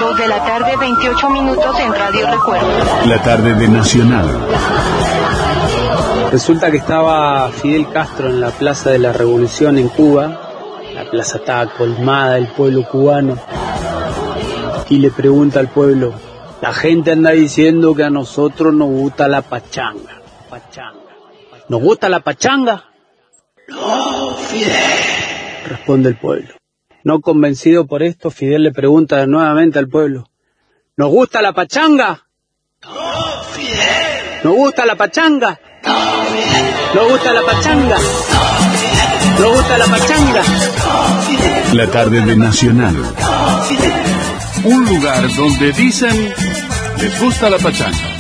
2 de la tarde, 28 minutos en Radio Recuerdos. La tarde de Nacional. Resulta que estaba Fidel Castro en la Plaza de la Revolución en Cuba. La plaza estaba colmada del pueblo cubano. Y le pregunta al pueblo: la gente anda diciendo que a nosotros nos gusta la pachanga. ¿Nos gusta la pachanga? No, Fidel, responde el pueblo. No convencido por esto, Fidel le pregunta nuevamente al pueblo: ¿nos gusta la pachanga? No, Fidel. ¿Nos gusta la pachanga? No, Fidel. ¿Nos gusta la pachanga? No, Fidel. ¿Nos gusta la pachanga? No, Fidel. La tarde de Nacional. No, Fidel. Un lugar donde dicen les gusta la pachanga.